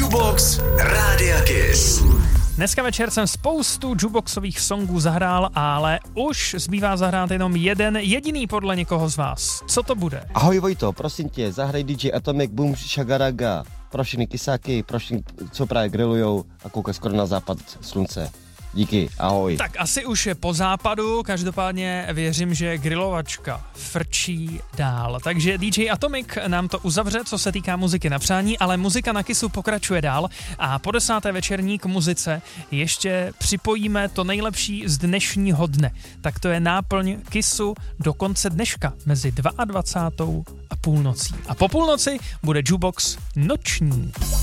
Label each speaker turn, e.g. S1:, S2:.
S1: Jukebox Rádia Kiss.
S2: Dneska večer jsem spoustu jukeboxových songů zahrál, ale už zbývá zahrát jenom jeden jediný podle někoho z vás. Co to bude?
S3: Ahoj Vojto, prosím tě, zahraj DJ Atomic Boom Shagaraga. Pro všechny kysáky, pro všechny, co právě grillujou a koukají skoro na západ slunce. Díky, ahoj.
S2: Tak asi už je po západu, každopádně věřím, že grilovačka frčí dál. Takže DJ Atomic nám to uzavře, co se týká muziky na přání, ale muzika na Kissu pokračuje dál a po 10. večerní k muzice ještě připojíme to nejlepší z dnešního dne. Tak to je náplň Kissu do konce dneška mezi 22. a půlnocí. A po půlnoci bude jukebox noční.